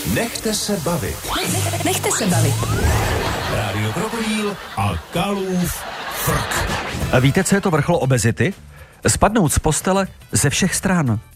Nechte se bavit. Nechte se bavit. Rádio Krokodýl a Kalův frk. A víte, co je to vrchol obezity? Spadnout z postele ze všech stran.